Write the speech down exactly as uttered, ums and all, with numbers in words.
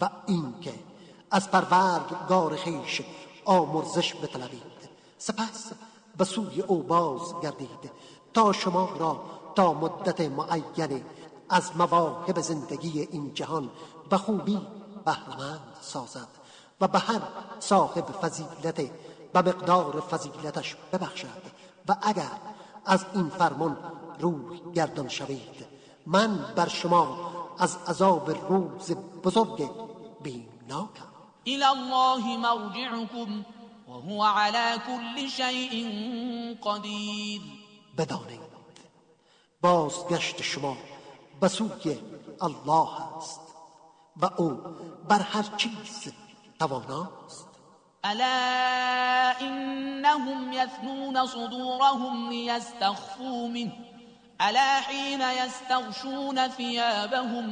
و این که از پروردگار خویش آمرزش بطلبید. سپس به سوی او باز گردید تا شما را تا مدت معین از مواهب زندگی این جهان به خوبی بهره‌مند سازد و به هر صاحب فضیلت به مقدار فضیلتش ببخشد. و اگر از این فرمان روی گردان شوید، من بر شما از عذاب روز بزرگ بیمناکم. إلى الله مرجعكم وهو على كل شيء قدير. بدانید بازگشت شما به سوی الله است و او بر هر چیز تواناست. ألا إنهم يثنون صدورهم ليستخفوا منه ألا حين يستغشون ثيابهم